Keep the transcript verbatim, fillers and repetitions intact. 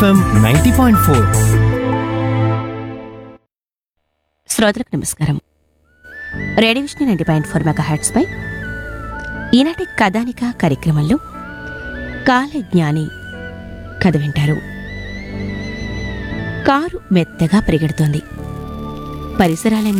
FM ninety point four. శ్రోతలకు నమస్కారం. Radio vision ninety point four mega hertz పై ఈనాటి కథానిక కార్యక్రమంలో కాలజ్ఞాని కథ వింటారు. కారు మెత్తగా పరిగెడుతోంది. పరిసరాలన్నీ